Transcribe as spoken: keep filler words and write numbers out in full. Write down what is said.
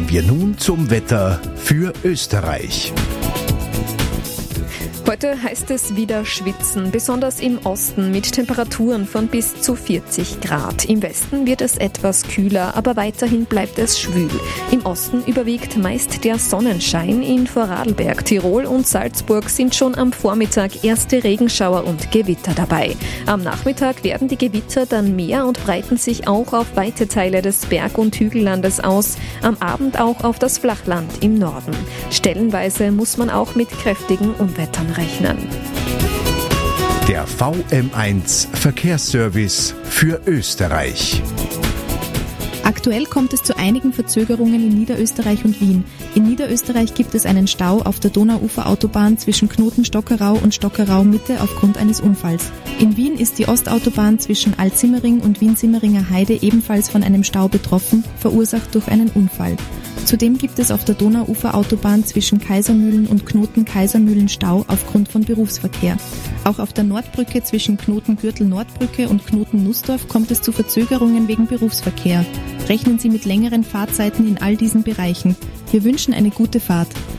wir nun zum Wetter für Österreich. Heute heißt es wieder schwitzen, besonders im Osten mit Temperaturen von bis zu vierzig Grad. Im Westen wird es etwas kühler, aber weiterhin bleibt es schwül. Im Osten überwiegt meist der Sonnenschein. In Vorarlberg, Tirol und Salzburg sind schon am Vormittag erste Regenschauer und Gewitter dabei. Am Nachmittag werden die Gewitter dann mehr und breiten sich auch auf weite Teile des Berg- und Hügellandes aus, am Abend auch auf das Flachland im Norden. Stellenweise muss man auch mit kräftigen Unwettern rechnen. Der V M eins Verkehrsservice für Österreich. Aktuell kommt es zu einigen Verzögerungen in Niederösterreich und Wien. In Niederösterreich gibt es einen Stau auf der Donauuferautobahn zwischen Knoten Stockerau und Stockerau Mitte aufgrund eines Unfalls. In Wien ist die Ostautobahn zwischen Altsimmering und Wien-Simmeringer Heide ebenfalls von einem Stau betroffen, verursacht durch einen Unfall. Zudem gibt es auf der Donauuferautobahn zwischen Kaisermühlen und Knoten Kaisermühlen Stau aufgrund von Berufsverkehr. Auch auf der Nordbrücke zwischen Knoten Gürtel Nordbrücke und Knoten Nussdorf kommt es zu Verzögerungen wegen Berufsverkehr. Rechnen Sie mit längeren Fahrzeiten in all diesen Bereichen. Wir wünschen eine gute Fahrt.